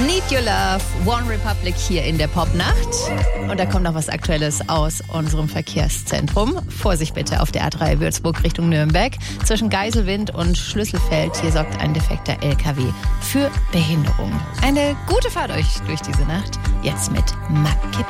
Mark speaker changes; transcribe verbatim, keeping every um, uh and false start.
Speaker 1: Need Your Love, One Republic hier in der Popnacht. Und da kommt noch was Aktuelles aus unserem Verkehrszentrum. Vorsicht bitte auf der A drei Würzburg Richtung Nürnberg. Zwischen Geiselwind und Schlüsselfeld, hier sorgt ein defekter L K W für Behinderung. Eine gute Fahrt euch durch diese Nacht. Jetzt mit Mackip.